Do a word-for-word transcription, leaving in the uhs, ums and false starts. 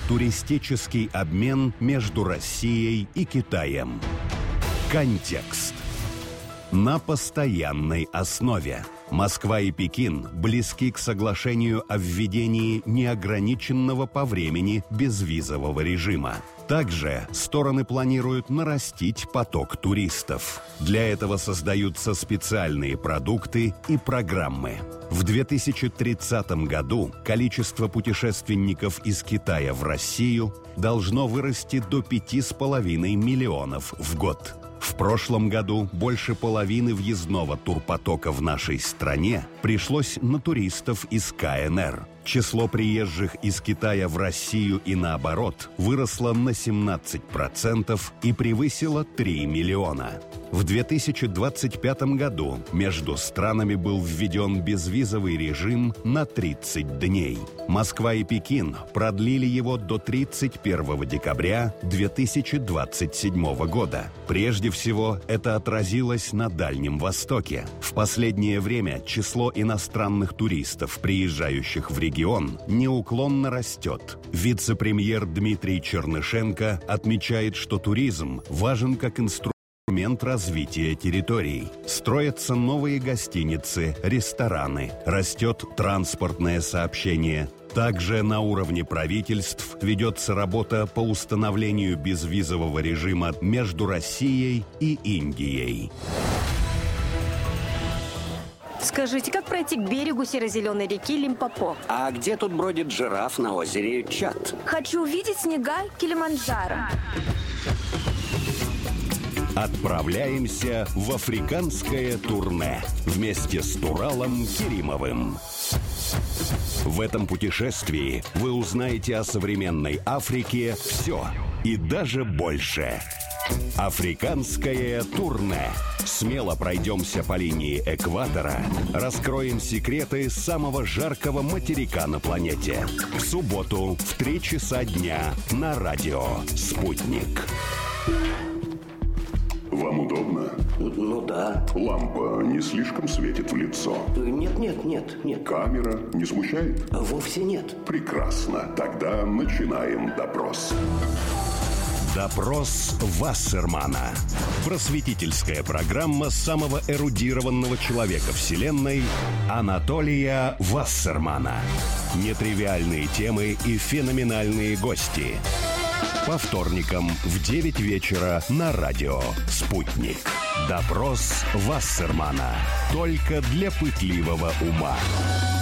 Туристический обмен между Россией и Китаем. Контекст. На постоянной основе. Москва и Пекин близки к соглашению о введении неограниченного по времени безвизового режима. Также стороны планируют нарастить поток туристов. Для этого создаются специальные продукты и программы. В две тысячи тридцатом году количество путешественников из Китая в Россию должно вырасти до пяти с половиной миллионов в год. В прошлом году больше половины въездного турпотока в нашей стране пришлось на туристов из ка эн эр. Число приезжих из Китая в Россию и наоборот выросло на семнадцать процентов и превысило три миллиона. В две тысячи двадцать пятом году между странами был введен безвизовый режим на тридцать дней. Москва и Пекин продлили его до тридцать первого декабря две тысячи двадцать седьмого года. Прежде всего, это отразилось на Дальнем Востоке. В последнее время число иностранных туристов, приезжающих в регион, неуклонно растет. Вице-премьер Дмитрий Чернышенко отмечает, что туризм важен как инструмент развития территорий. Строятся новые гостиницы, рестораны, растет транспортное сообщение. Также на уровне правительств ведется работа по установлению безвизового режима между Россией и Индией. Скажите, как пройти к берегу серо-зеленой реки Лимпопо? А где тут бродит жираф на озере Чад? Хочу увидеть снега Килиманджаро. Отправляемся в африканское турне вместе с Туралом Керимовым. В этом путешествии вы узнаете о современной Африке все и даже больше. Африканское турне. Смело пройдемся по линии экватора, раскроем секреты самого жаркого материка на планете. В субботу в три часа дня на радио «Спутник». Вам удобно? Ну да. Лампа не слишком светит в лицо? Нет, нет, нет, нет. Камера не смущает? Вовсе нет. Прекрасно. Тогда начинаем допрос. Допрос Вассермана. Просветительская программа самого эрудированного человека Вселенной Анатолия Вассермана. Нетривиальные темы и феноменальные гости. По вторникам в девять вечера на радио «Спутник». Допрос Вассермана. Только для пытливого ума.